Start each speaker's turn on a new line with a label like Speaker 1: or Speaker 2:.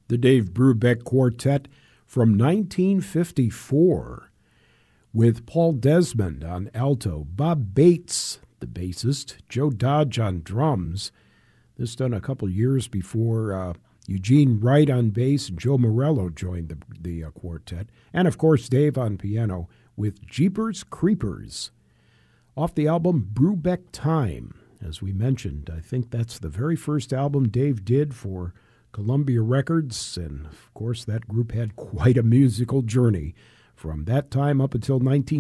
Speaker 1: the Dave Brubeck Quartet from 1954, with Paul Desmond on alto, Bob Bates, the bassist, Joe Dodge on drums. This done a couple years before Eugene Wright on bass and Joe Morello joined the quartet. And, of course, Dave on piano with Jeepers Creepers. Off the album Brubeck Time. As we mentioned, I think that's the very first album Dave did for Columbia Records, and of course that group had quite a musical journey from that time up until